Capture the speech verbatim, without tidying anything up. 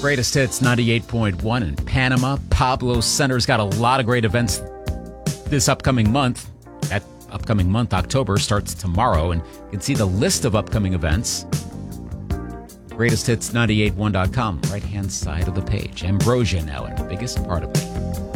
Greatest Hits ninety-eight point one in Panama. Pablo Center's got a lot of great events this upcoming month. That upcoming month, October, starts tomorrow, and you can see the list of upcoming events. greatest hits nine eight one dot com, right-hand side of the page. Ambrosia now, and the biggest part of it.